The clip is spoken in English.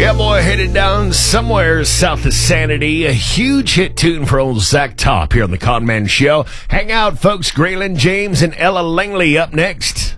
Yeah, boy, headed down somewhere south of Sanity. A huge hit tune for old Zach Top here on the Conman Show. Hang out, folks. Graylin James and Ella Langley up next.